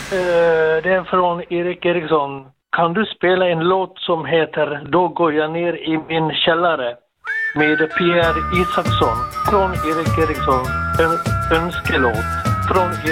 Det är från Erik Eriksson. Kan du spela en låt som heter Då går jag ner i min källare med Pierre Isaksson från Erik Eriksson, önskelåt från